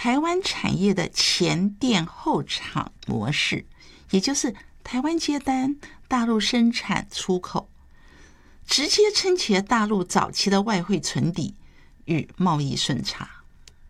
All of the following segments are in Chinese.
台湾产业的前店后厂模式，也就是台湾接单，大陆生产出口，直接撑起了大陆早期的外汇存底与贸易顺差。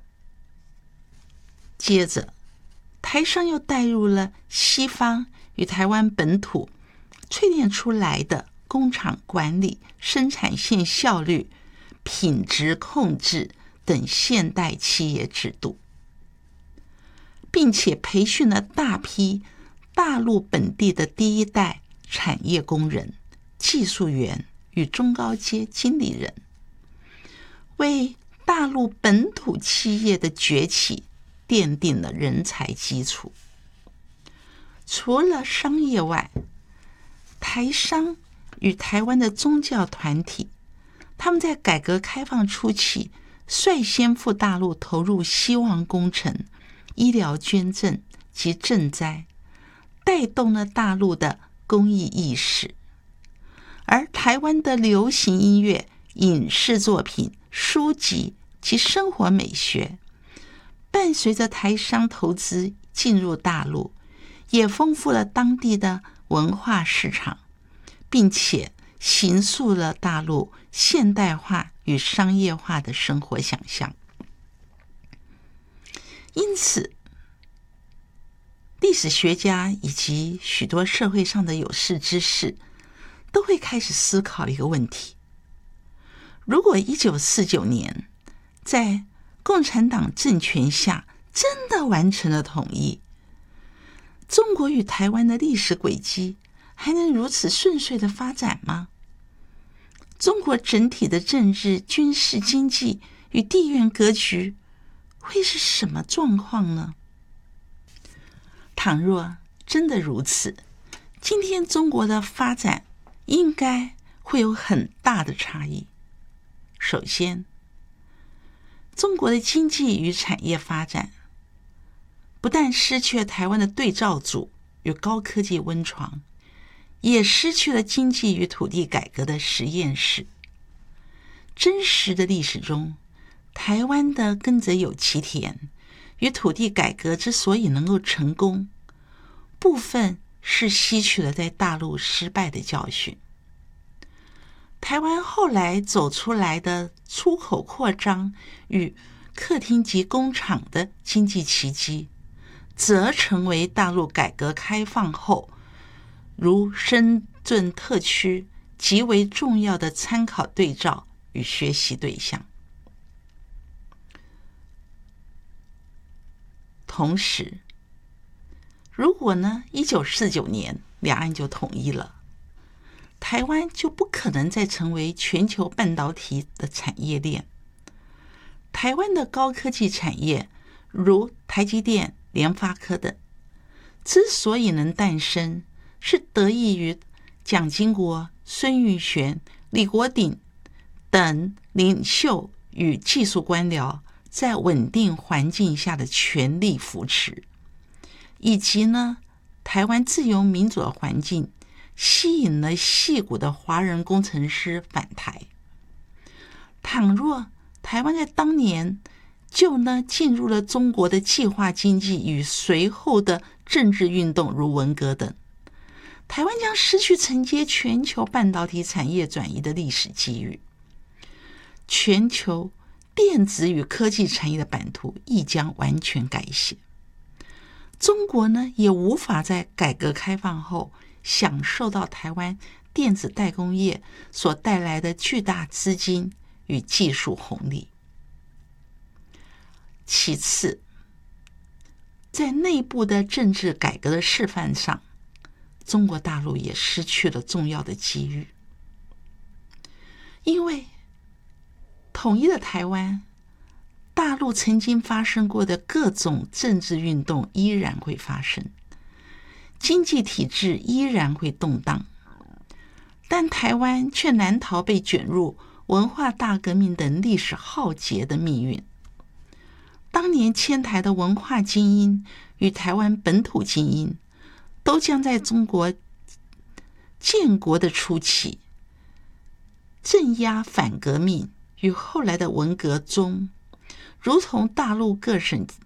接着，台商又带入了西方与台湾本土淬炼出来的工厂管理、生产线效率、品质控制等现代企业制度，并且培训了大批大陆本地的第一代产业工人、技术员与中高阶经理人，为大陆本土企业的崛起奠定了人才基础。除了商业外，台商与台湾的宗教团体，他们在改革开放初期率先赴大陆投入希望工程、医疗捐赠及赈灾，带动了大陆的公益意识。而台湾的流行音乐、影视作品、书籍及生活美学，伴随着台商投资进入大陆，也丰富了当地的文化市场，并且形塑了大陆现代化与商业化的生活想象。因此，历史学家以及许多社会上的有识之士都会开始思考一个问题：如果1949年在共产党政权下真的完成了统一，中国与台湾的历史轨迹还能如此顺遂的发展吗？中国整体的政治、军事、经济与地缘格局会是什么状况呢？倘若真的如此，今天中国的发展应该会有很大的差异。首先，中国的经济与产业发展不但失去了台湾的对照组与高科技温床，也失去了经济与土地改革的实验室。真实的历史中，台湾的耕者有其田与土地改革之所以能够成功，部分是吸取了在大陆失败的教训。台湾后来走出来的出口扩张与客厅级工厂的经济奇迹，则成为大陆改革开放后如深圳特区极为重要的参考对照与学习对象。同时，如果1949年两岸就统一了，台湾就不可能再成为全球半导体的产业链。台湾的高科技产业，如台积电、联发科等，之所以能诞生，是得益于蒋经国、孙运璇、李国鼎等领袖与技术官僚在稳定环境下的全力扶持，以及台湾自由民主的环境吸引了矽谷的华人工程师返台。倘若台湾在当年就进入了中国的计划经济与随后的政治运动，如文革等，台湾将失去承接全球半导体产业转移的历史机遇，全球电子与科技产业的版图亦将完全改写。中国也无法在改革开放后享受到台湾电子代工业所带来的巨大资金与技术红利。其次，在内部的政治改革的示范上，中国大陆也失去了重要的机遇。因为统一的台湾，大陆曾经发生过的各种政治运动依然会发生，经济体制依然会动荡，但台湾却难逃被卷入文化大革命等历史浩劫的命运。当年迁台的文化精英与台湾本土精英，都将在中国建国的初期镇压反革命与后来的文革中，如同大陆各省